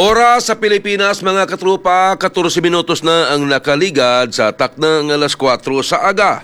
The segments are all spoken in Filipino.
Oras sa Pilipinas, mga katrupa, 14 minutos na ang nakaligad sa takna ng alas 4 sa aga.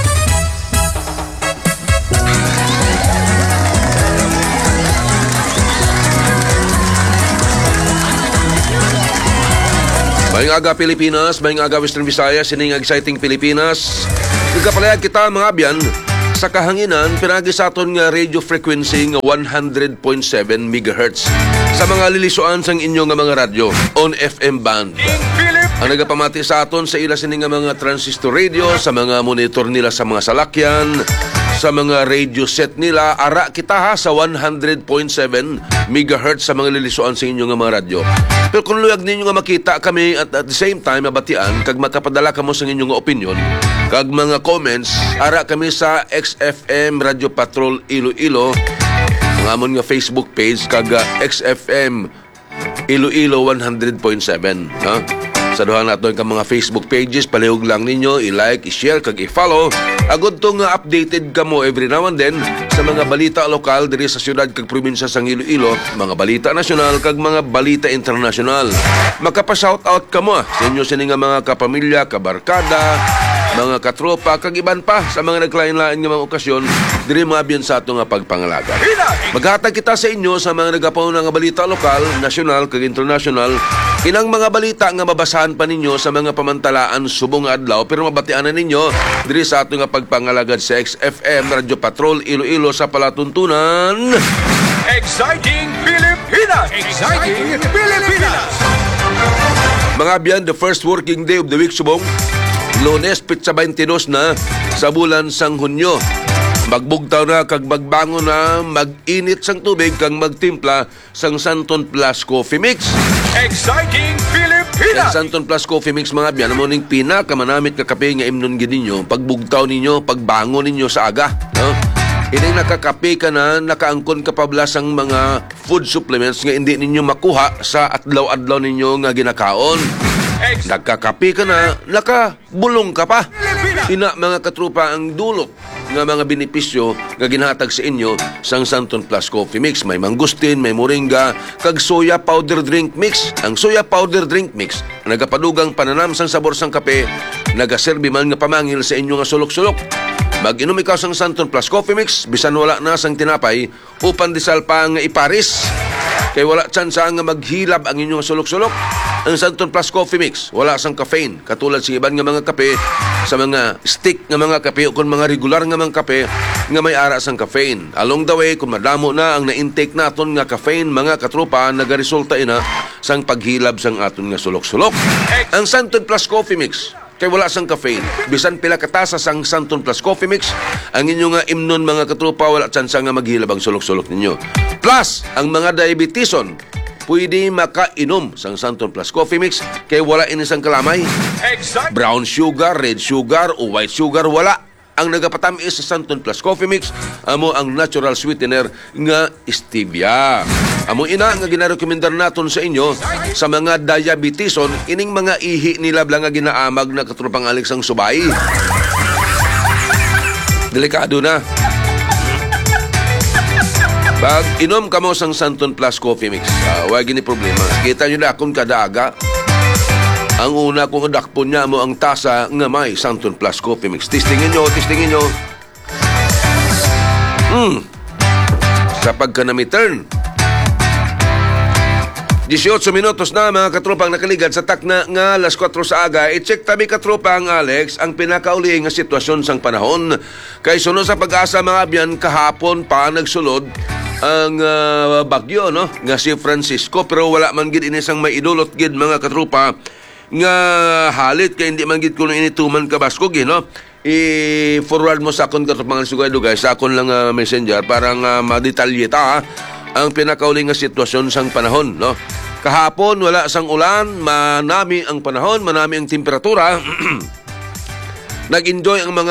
Mayang aga Pilipinas, mayang aga Western Visayas, sining exciting Pilipinas. Nagkapalayag kita mga abyan sa kahanginan, pinagi sa aton nga radio frequency nga 100.7 MHz sa mga lilisuan sang inyong nga mga radyo on FM band. Ang nagapamati sa aton sa ila sining nga mga transistor radio, sa mga monitor nila sa mga salakyan, sa mga radio set nila, ara kita ha sa 100.7 MHz sa mga lilisuan sa inyong nga mga radyo. Pero kung luyag ninyo nga makita kami at the same time mabatian, kag makapadala kamo sa inyong nga opinion, kag mga comments, ara kami sa XFM Radio Patrol Iloilo, ang amon nga Facebook page, kag XFM Iloilo 100.7. No? Sa duha nato ang mga Facebook pages, palihog lang ninyo, i-like, i-share, kag i-follow. Agad tong updated kamo every now and then sa mga balita lokal diri sa syudad kag probinsya sang Iloilo, mga balita nasyonal kag mga balita internasyonal. Makapa-shoutout kamo sa inyo sining mga kapamilya, kabarkada, mga katropa, kag iban pa sa mga naglain-lain nga mga okasyon diri maabyan sa ato nga pagpangalaga. Maghatag kita sa inyo sa mga nagapaw nga balita lokal, nasyonal kag internasyonal, inang mga balita nga mabasahan pa ninyo sa mga pamantalaan subong adlaw, pero mabatian na ninyo diri sa ato nga pagpangalagad sa XFM Radio Patrol Iloilo sa palatuntunan. Exciting Pilipinas! Exciting Pilipinas! Mga abyan, the first working day of the week subong Lunes, pitsa 22 na sa bulan sang Hunyo. Magbugtaw na kag magbangon na, mag-init sang tubig kag magtimpla sang Santon Plus Coffee Mix. Exciting Pilipinas! Ang Santon Plus Coffee Mix mga abyan, mo ning pinakamanamit ka kape nga imnon gid ninyo pagbugtaw ninyo, pagbangon ninyo sa aga, no? Ining nakakape ka na, nakaangkon ka pabla sang mga food supplements nga hindi ninyo makuha sa adlaw-adlaw ninyo nga ginakaon. Nagkakape ka na, nakabulong ka pa. Ina mga katrupa ang dulot nga mga benepisyo nga ginhatag sa inyo sang Santon Plus Coffee Mix. May mangustin, may moringa, kag soya powder drink mix. Ang soya powder drink mix, nagapadugang pananam sang sabor sang kape, nagaserbi man nga pamangil sa inyo nga sulok-sulok. Mag-inom ikaw sang Santon Plus Coffee Mix, bisan wala na sang tinapay, upan disal pa nga iparis. Kay wala tsansa nga maghilab ang inyong sulok-sulok. Ang Santon Plus Coffee Mix, wala sang caffeine, katulad sa iban nga mga kape, sa mga stick nga mga kape o kung mga regular nga mga kape nga may ara sang caffeine. Along the way, kung madamo na ang na-intake naton nga caffeine, mga katrupa, nagaresulta ina sang paghilab sang aton nga sulok-sulok. Ang Santon Plus Coffee Mix, kay wala sang caffeine, bisan pila katasa sang Santon Plus Coffee Mix, ang inyo nga imnon mga katrupa, wala tsansa nga maghilab ang sulok-sulok ninyo. Plus, ang mga diabetison, pwede makainom sang Santon Plus Coffee Mix kay wala inisang kalamay. Brown sugar, red sugar o white sugar, wala. Ang nagapatamis sa Santon Plus Coffee Mix, amo ang natural sweetener nga stevia. Amo ina nga ginarekomendar naton sa inyo sa mga diabetison, ining mga ihi nila blang nga ginaamag na katrupang alik sang subay. Delikado na. Pag inom ka mo sang Santon Plus Coffee Mix, wag gini problema. Kita nyo na kung kadaaga, ang una kong adakpon niya mo ang tasa nga may Santon Plus Coffee Mix. Tistingin nyo, tistingin nyo. Sa pagkanami-turn. 18 minutos na mga katropang nakaligad sa takna nga alas 4 sa aga. I-check tabi katropang Alex ang pinakauli nga sitwasyon sang panahon. Kay sunod sa pag-asa mga abyan, kahapon pa nagsulod ang bagyo, no? Nga si Francisco, pero wala man gid inisang may idulot gid mga katrupa nga halit kay hindi man gid kuno inituman ka baskog, no? I-forward mo sa akon katropang sugay-dugay sa akon lang messenger para nga madetalye ta ang pinakauli nga sitwasyon sang panahon, no? Kahapon wala sang ulan, manami ang panahon, manami ang temperatura. Nag-enjoy ang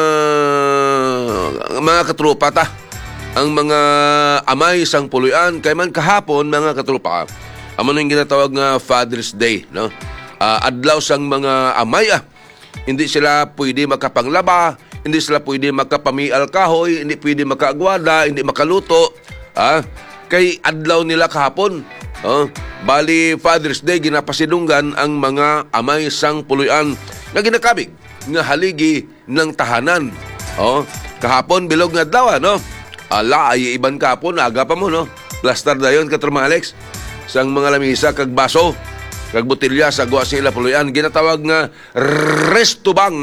mga katrupa ta, ang mga amay sang puluyan. Kay man kahapon mga katrupa, amo nang ginatawag nga Father's Day, no? Adlaw sang mga amay, hindi sila pwede makapanglaba, hindi sila pwede makapamial kahoy, hindi pwede makaagwada, hindi makaluto, kay adlaw nila kahapon. Bali, Father's Day, ginapasidunggan ang mga amay sang puloy-an na ginakabig nga haligi ng tahanan. Kahapon, bilog nga daw, no? Ala, ay iban kahapon, aga pa mo, no? Plaster na yun, katrama Alex. Sang mga lamisa, kag baso, kag botilya, sa gawa sila puloy-an. Ginatawag nga restubang.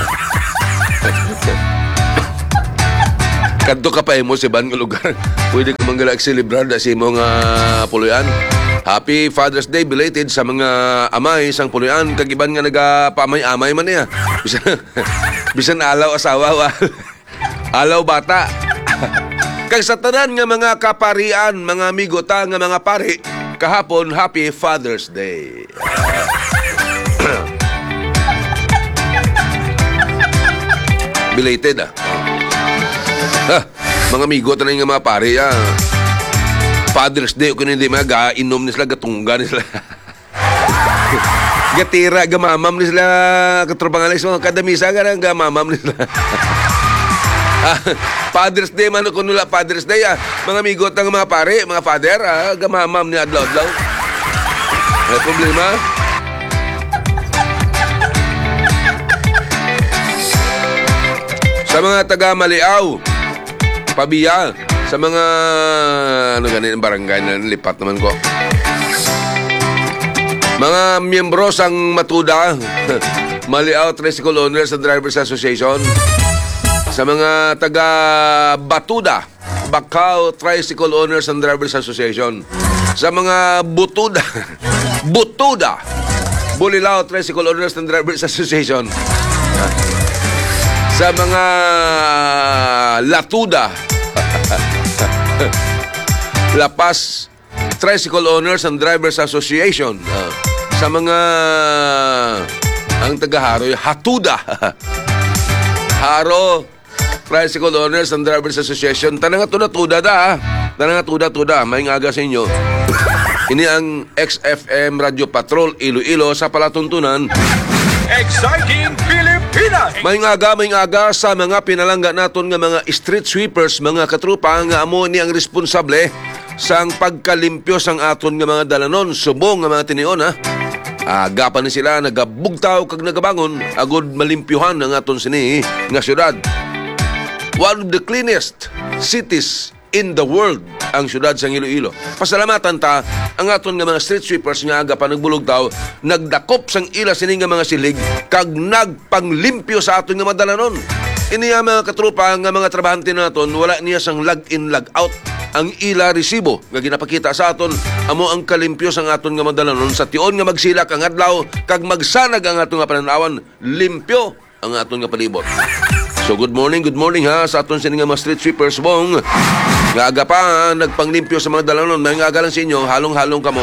Kadto ka pa mo sa ibang lugar. Pwede ka manggala-celebrar na si mong puloy-an. Happy Father's Day belated sa mga amay sang puloy-an. Kagiban nga nagapamay-amay man niya. Bisan alaw asawa, alaw bata. Kag sa tanan nga mga kaparian, mga amigota nga mga pari, kahapon, Happy Father's Day. Belated mga amigo na nga mga pare, Father's Day, kung hindi mga inom ni sila, gatungga ni sila. Gatira, gamamam ni sila, katropangan ni sila, kada misa ka na, gamamam ni sila. Father's Day, man, kung nula Father's Day, mga amigo ng mga pare, mga father, gamamam ni adlaw-adlaw. May problema? Sa mga taga-Maliaw, Pabiya, sa mga ganun barangay na lipat naman ko. Mga miyembro sang Matuda, Maliaw Tricycle Owners and Drivers Association. Sa mga taga Batuda, Bacau Tricycle Owners and Drivers Association. Sa mga Butuda, Bulilao Tricycle Owners and Drivers Association. Sa mga Latuda, Lapas Tricycle Owners and Drivers Association. Sa mga ang taga-Haroy, Hatuda, Haro Tricycle Owners and Drivers Association. Tanang tuda-tuda da. Tanang tuda-tuda. May ngaga sa inyo. Ini ang XFM Radio Patrol Iloilo sa palatuntunan. Exciting Pilipinas! May aga sa mga pinalangga naton nga mga street sweepers, mga katrupa nga amo ni ang responsable sang pagkalimpyo sang aton nga mga dalanon, subong nga mga tinion, Aga pa ni sila nagabugtaw kag nagabangon agud malimpyuhan ang aton sini nga syudad. One of the cleanest cities in the world ang syudad sang Iloilo. Pasalamatan ta ang aton nga mga street sweepers nga aga pa nagbulog-taw, nagdakop sang ila sini nga mga silig kag nagpanglimpyo sa aton nga madalanon. Ini ang mga katrupa nga mga trabahante naton, wala niya sang log-in log-out ang ila resibo nga ginapakita sa aton amo ang kalimpyo sang aton nga madalanon sa tion nga magsilak ang adlaw kag magsanag ang aton nga pananawan, limpyo ang aton nga palibot. So good morning sa aton sini nga mga street sweepers bong. Nga aga pa nagpanglimpyo sa mga dalanon, may aga lang sa inyo, halong-halong kamo.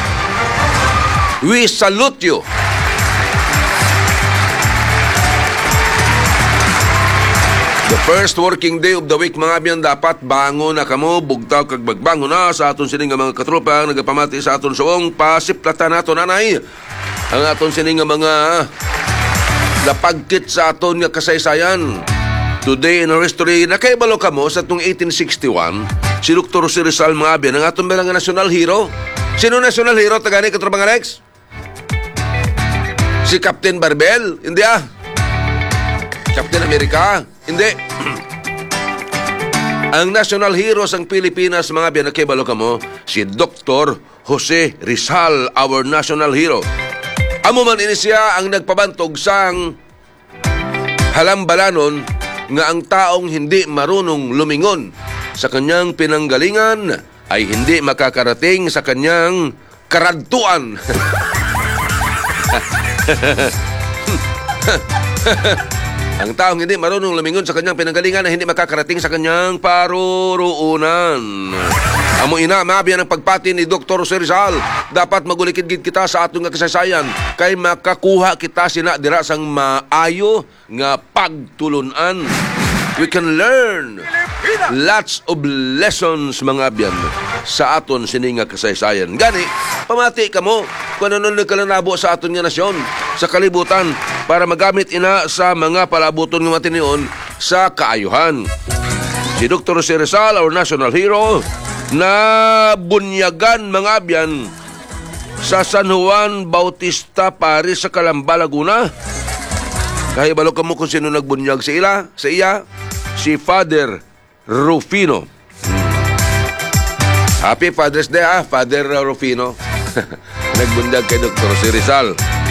We salute you. The first working day of the week, mga biyan, dapat bangon na kamo, bugtaw kag bagbangon na sa aton sini nga mga katropa nagapamati sa aton suong pasiplatan naton anay. Ang aton sini nga mga napagkit sa aton nga kasaysayan. Today in our history, nakaibalo kamo sa itong 1861, si Dr. Jose Rizal mga biyan, ang aton bilang national hero. Sino national hero? Tagani katrobang Alex? Si Captain Barbel? Hindi Captain America? Hindi. Ang national hero sang Pilipinas mga biyan, nakaibalo kamo, si Dr. Jose Rizal, our national hero. Amo man ini siya ang nagpabantog sang halambalanon nga ang taong hindi marunong lumingon sa kanyang pinanggalingan ay hindi makakarating sa kanyang karadtuan. Ang taong hindi marunong lumingon sa kanyang pinanggalingan ay hindi makakarating sa kanyang paruroonan. Amo ina, mabiyan ang pagpati ni Dr. Jose Rizal. Dapat magulikid kita sa atong nga kasaysayan kay makakuha kita sina dira sang maayo nga pagtulunan. We can learn lots of lessons mga biyan sa aton sini nga kasaysayan. Gani, pamati kamo kung ano nagkalanabo sa aton nga nasyon, sa kalibutan, para magamit ina sa mga palabuton nga matinion sa kaayuhan. Si Dr. Jose Rizal, our national hero, na bunyagan mga abyan sa San Juan Bautista Paris sa Calamba, Laguna. Kahibalo ka mo kung sino nagbunyag sa iya, si Father Rufino. Happy Father's Day, Father Rufino. Nagbunyag kay Dr. si Rizal.